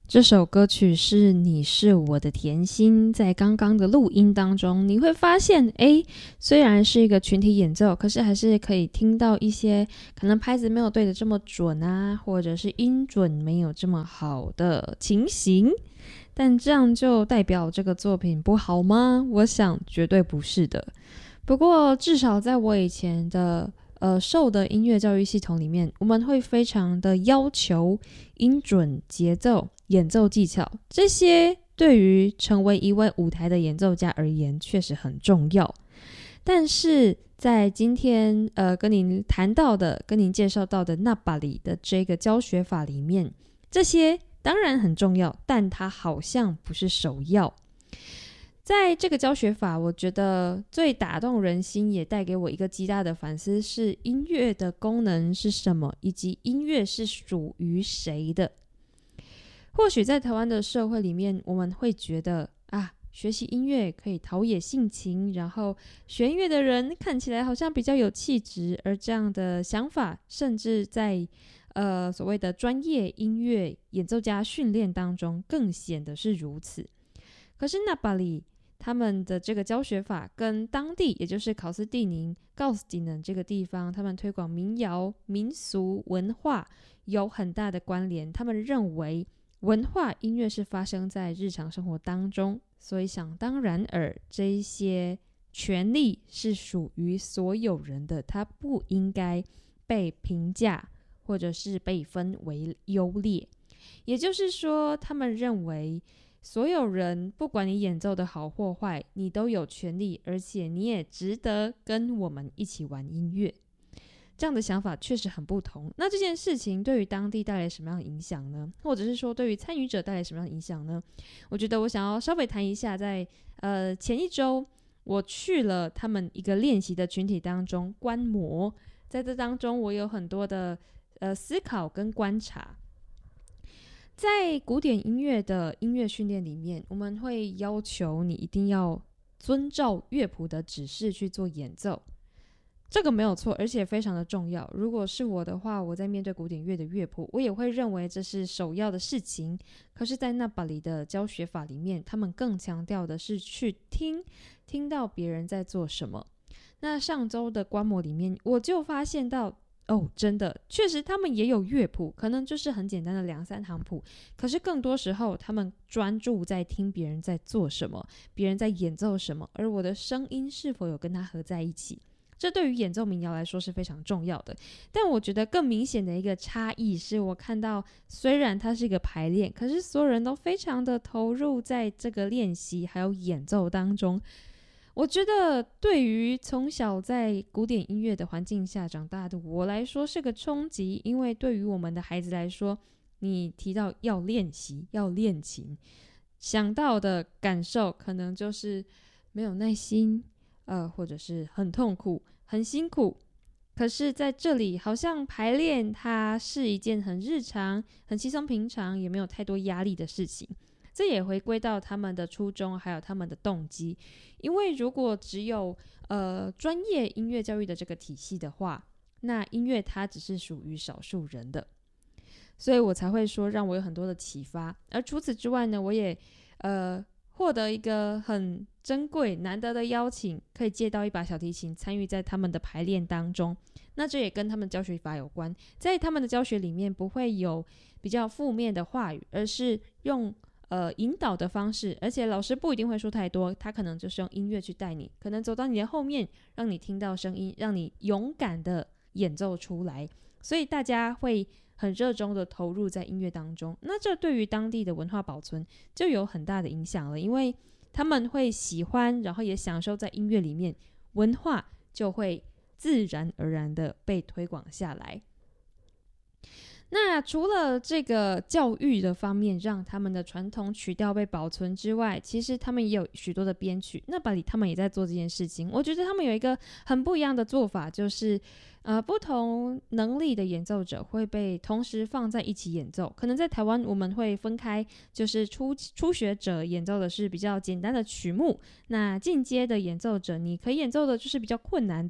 这首歌曲是你是我的甜心，在刚刚的录音当中，你会发现，虽然是一个群体演奏，可是还是可以听到一些可能拍子没有对的这么准啊，或者是音准没有这么好的情形。但这样就代表这个作品不好吗？我想绝对不是的。不过至少在我以前的受的音乐教育系统里面，我们会非常的要求音准、节奏、演奏技巧，这些对于成为一位舞台的演奏家而言确实很重要。但是在今天跟您谈到的、跟您介绍到的那巴里的这个教学法里面，这些当然很重要，但它好像不是首要。在这个教学法，我觉得最打动人心，也带给我一个极大的反思，是音乐的功能是什么，以及音乐是属于谁的。或许在台湾的社会里面，我们会觉得学习音乐可以陶冶性情，然后学音乐的人看起来好像比较有气质，而这样的想法甚至在所谓的专业音乐演奏家训练当中更显得是如此。可是那巴里他们的这个教学法跟当地，也就是考斯蒂宁、告斯蒂能这个地方，他们推广民谣、民俗文化有很大的关联。他们认为文化音乐是发生在日常生活当中，所以想当然尔，这一些权利是属于所有人的，它不应该被评价或者是被分为优劣。也就是说，他们认为所有人不管你演奏的好或坏，你都有权利，而且你也值得跟我们一起玩音乐。这样的想法确实很不同。那这件事情对于当地带来什么样的影响呢？或者是说对于参与者带来什么样的影响呢？我觉得我想要稍微谈一下，在前一周我去了他们一个练习的群体当中观摩，在这当中我有很多的思考跟观察。在古典音乐的音乐训练里面，我们会要求你一定要遵照乐谱的指示去做演奏，这个没有错，而且非常的重要。如果是我的话，我在面对古典乐的乐谱，我也会认为这是首要的事情。可是在那巴里的教学法里面，他们更强调的是去听到别人在做什么。那上周的观摩里面，我就发现到真的，确实他们也有乐谱，可能就是很简单的2-3行谱，可是更多时候他们专注在听别人在做什么，别人在演奏什么，而我的声音是否有跟他合在一起，这对于演奏民谣来说是非常重要的。但我觉得更明显的一个差异是，我看到虽然它是一个排练，可是所有人都非常的投入在这个练习还有演奏当中。我觉得对于从小在古典音乐的环境下长大的我来说是个冲击，因为对于我们的孩子来说，你提到要练习要练琴，想到的感受可能就是没有耐心，或者是很痛苦很辛苦。可是在这里好像排练它是一件很日常很稀松平常，也没有太多压力的事情。这也回归到他们的初衷还有他们的动机。因为如果只有专业音乐教育的这个体系的话，那音乐它只是属于少数人的，所以我才会说让我有很多的启发。而除此之外呢，我也获得一个很珍贵难得的邀请，可以借到一把小提琴参与在他们的排练当中。那这也跟他们教学法有关，在他们的教学里面不会有比较负面的话语，而是用引导的方式，而且老师不一定会说太多，他可能就是用音乐去带你，可能走到你的后面，让你听到声音，让你勇敢的演奏出来。所以大家会很热衷的投入在音乐当中。那这对于当地的文化保存就有很大的影响了，因为他们会喜欢，然后也享受在音乐里面，文化就会自然而然的被推广下来。那除了这个教育的方面让他们的传统曲调被保存之外，其实他们也有许多的编曲，那巴里他们也在做这件事情。我觉得他们有一个很不一样的做法，就是不同能力的演奏者会被同时放在一起演奏。可能在台湾我们会分开，就是初学者演奏的是比较简单的曲目，那进阶的演奏者你可以演奏的就是比较困难的，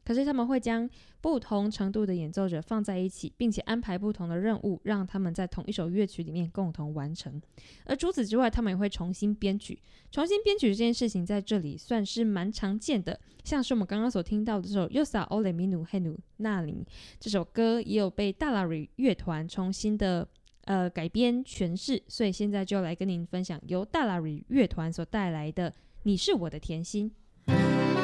可是他们会将不同程度的演奏者放在一起，并且安排不同的任务，让他们在同一首乐曲里面共同完成。而除此之外，他们也会重新编曲。重新编曲这件事情在这里算是蛮常见的，像是我们刚刚所听到的这首 Yosa Ole Minu Henu 纳林这首歌，也有被大拉瑞乐团重新的改编诠释，所以现在就来跟您分享由大拉瑞乐团所带来的《你是我的甜心》。